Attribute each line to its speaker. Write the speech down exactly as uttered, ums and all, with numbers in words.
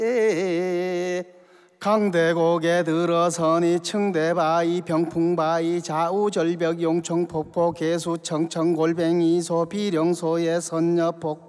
Speaker 1: 강대곡에 들어서니 층대바위 병풍바위 좌우절벽 용청폭포 개수 청천골뱅이소 비령소의 선녀폭포